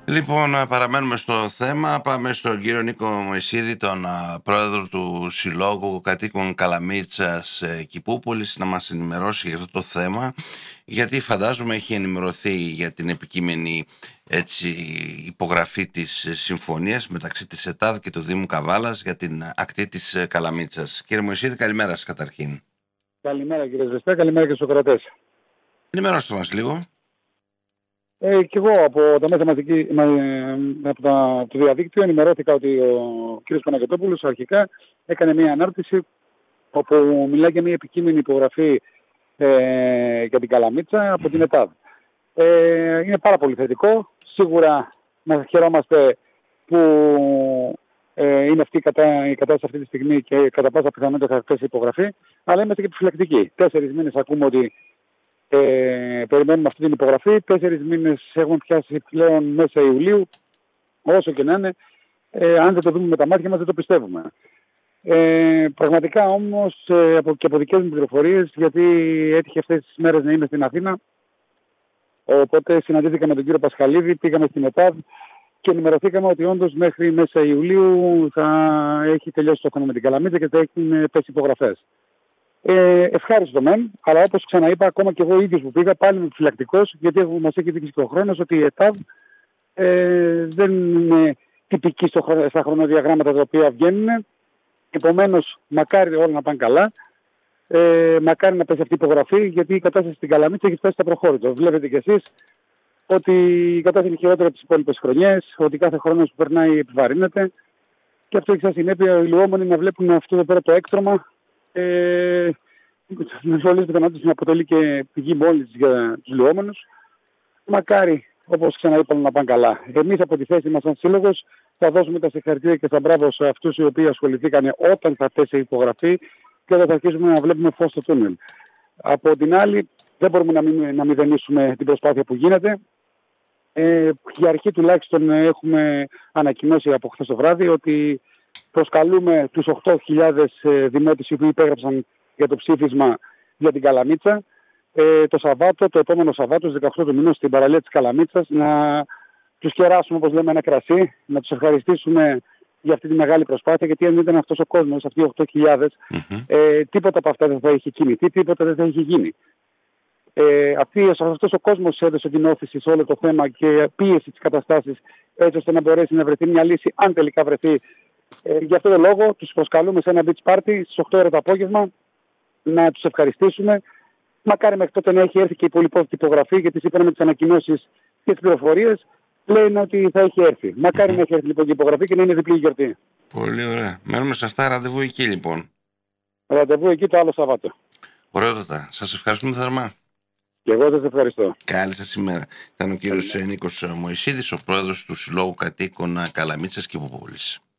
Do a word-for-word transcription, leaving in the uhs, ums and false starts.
Λοιπόν, παραμένουμε στο θέμα. Πάμε στον κύριο Νίκο Μωυσίδη, τον α, πρόεδρο του Συλλόγου Κατοίκων Καλαμίτσας ε, Κηπούπολης, να μας ενημερώσει για αυτό το θέμα, γιατί φαντάζομαι έχει ενημερωθεί για την επικείμενη έτσι, υπογραφή της συμφωνίας μεταξύ της ΕΤΑΔ και του Δήμου Καβάλας για την ακτή της Καλαμίτσας. Κύριε Μωυσίδη, καλημέρα σας καταρχήν. Καλημέρα κύριε Ζεστά, καλημέρα και στους κρατές. Ενημερώστε μας λίγο. Ε, και εγώ από τα μέσα μαζική, μα, από τα, το διαδίκτυο ενημερώθηκα ότι ο κ. Παναγιωτόπουλος αρχικά έκανε μια ανάρτηση όπου μιλάει για μια επικείμενη υπογραφή ε, για την Καλαμίτσα από την ΕΤΑΔ. Ε, είναι πάρα πολύ θετικό. Σίγουρα να χαιρόμαστε που ε, είναι αυτή η, κατά, η κατάσταση αυτή τη στιγμή και κατά πάσα πιθανότητα θα θέσει υπογραφή, αλλά είμαστε και επιφυλακτικοί. Τέσσερις μήνες ακούμε ότι Ε, περιμένουμε αυτή την υπογραφή. Τέσσερις μήνες έχουν πιάσει πλέον μέσα Ιουλίου. Όσο και να είναι, ε, αν δεν το δούμε με τα μάτια μας, δεν το πιστεύουμε. Ε, πραγματικά όμως, ε, από, και από δικές μου πληροφορίες, γιατί έτυχε αυτές τις μέρες να είμαι στην Αθήνα, οπότε συναντήθηκα με τον κύριο Πασχαλίδη, πήγαμε στην ΕΤΑΔ και ενημερωθήκαμε ότι όντως μέχρι μέσα Ιουλίου θα έχει τελειώσει το χρόνο με την Καλαμίτσα και θα έχουν πέσει υπογραφές. Ε, ευχάριστο μεν, αλλά όπως ξαναείπα, ακόμα και εγώ ίδιος που πήγα, πάλι είμαι φυλακτικός, γιατί μας έχει δείξει και ο χρόνος ότι η ΕΤΑΔ ε, δεν είναι τυπική στο, στα χρονοδιαγράμματα τα οποία βγαίνουν. Επομένως, μακάρι όλα να πάνε καλά, ε, μακάρι να πέσει αυτή η υπογραφή, γιατί η κατάσταση στην Καλαμίτσα έχει φτάσει στα προχώρητα. Βλέπετε κι εσείς ότι η κατάσταση είναι χειρότερη από τις υπόλοιπες χρονιές, ότι κάθε χρόνος που περνάει επιβαρύνεται, και αυτό έχει σαν συνέπεια οι λουόμενοι να βλέπουν αυτό εδώ πέρα το έκτρωμα. Ε, με όλες τις πιθανότητες να αποτελεί και πηγή μόλυνσης για τους λουόμενους. Μακάρι, όπως ξαναείπα, να πάνε καλά. Εμείς από τη θέση μας σαν σύλλογος θα δώσουμε τα συγχαρητήρια και θα μπράβο σε αυτούς οι οποίοι ασχοληθήκαν όταν θα θέσει η υπογραφή και όταν θα αρχίσουμε να βλέπουμε φως στο τούνελ. Από την άλλη, δεν μπορούμε να, μην, να μηδενίσουμε την προσπάθεια που γίνεται. Ε, για αρχή τουλάχιστον έχουμε ανακοινώσει από χθες το βράδυ ότι προσκαλούμε τους οκτώ χιλιάδες δημότες που υπέγραψαν για το ψήφισμα για την Καλαμίτσα ε, το Σαββάτο, το επόμενο Σαββάτο, στις δεκαοκτώ του μηνός, στην παραλία της Καλαμίτσας, να τους κεράσουμε, όπως λέμε, ένα κρασί, να τους ευχαριστήσουμε για αυτή τη μεγάλη προσπάθεια, γιατί αν δεν ήταν αυτός ο κόσμος, αυτοί οι οκτώ χιλιάδες, mm-hmm. ε, τίποτα από αυτά δεν θα είχε κινηθεί, τίποτα δεν θα είχε γίνει. Ε, αυτός ο κόσμος έδωσε την όθηση σε όλο το θέμα και πίεση τις καταστάσεις έτσι ώστε να μπορέσει να βρεθεί μια λύση, αν τελικά βρεθεί. Ε, για αυτόν τον λόγο τους προσκαλούμε σε ένα beach party στις οκτώ ώρα το απόγευμα να τους ευχαριστήσουμε. Μακάρι μέχρι τότε να έχει έρθει και η πολυπόθητη υπογραφή, γιατί σύμφωνα με τις ανακοινώσεις και τις πληροφορίες λένε ότι θα έχει έρθει. Μακάρι να έχει έρθει λοιπόν και η υπογραφή και να είναι διπλή γιορτή. Πολύ ωραία. Μένουμε σε αυτά, ραντεβού εκεί λοιπόν. Ραντεβού εκεί το άλλο Σαββάτο. Ωραιότατα. Σας ευχαριστούμε θερμά. Και εγώ σας ευχαριστώ. Καλή σας ημέρα. Ήταν ο κύριος Νίκος Μωυσίδης, ο πρόεδρος του Συλλόγου Κατοίκων Καλαμίτσας Κηπούπολης.